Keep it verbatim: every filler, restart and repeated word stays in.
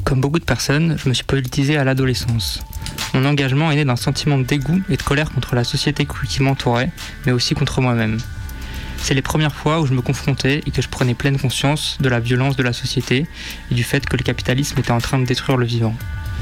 Comme beaucoup de personnes, je me suis politisé à l'adolescence. Mon engagement est né d'un sentiment de dégoût et de colère contre la société qui m'entourait, mais aussi contre moi-même. C'est les premières fois où je me confrontais et que je prenais pleine conscience de la violence de la société et du fait que le capitalisme était en train de détruire le vivant.